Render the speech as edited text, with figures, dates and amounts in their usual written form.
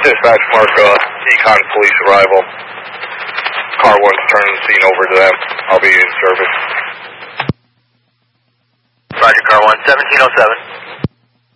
Dispatch mark, Econ police arrival. Car 1's turning the scene over to them. I'll be in service. Roger, car 1, 1707.